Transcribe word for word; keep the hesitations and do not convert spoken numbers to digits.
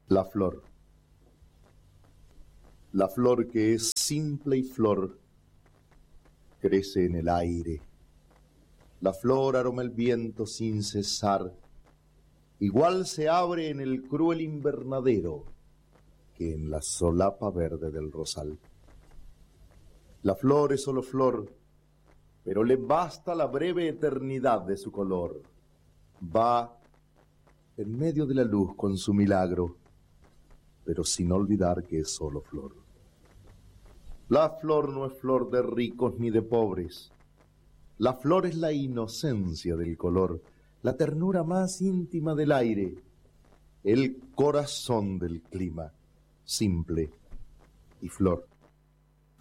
La flor. La flor que es simple y flor, crece en el aire. La flor aroma el viento sin cesar, igual se abre en el cruel invernadero que en la solapa verde del rosal. La flor es solo flor, pero le basta la breve eternidad de su color. Va en medio de la luz con su milagro, pero sin olvidar que es solo flor. La flor no es flor de ricos ni de pobres. La flor es la inocencia del color, la ternura más íntima del aire, el corazón del clima, simple y flor.